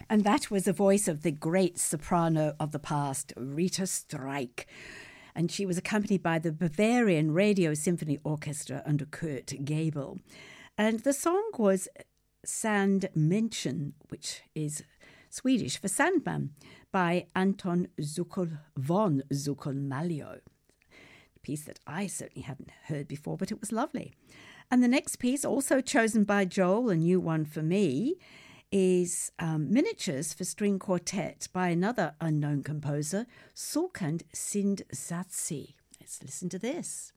And that was the voice of the great soprano of the past, Rita Streich. And she was accompanied by the Bavarian Radio Symphony Orchestra under Kurt Gabel. And the song was Sandmännchen, which is Swedish for Sandman, by Anton Zuckel von Zuckel-Malyo. A piece that I certainly hadn't heard before, but it was lovely. And the next piece, also chosen by Joel, a new one for me, is Miniatures for String Quartet by another unknown composer, Sulkand Sindzatsi. Let's listen to this.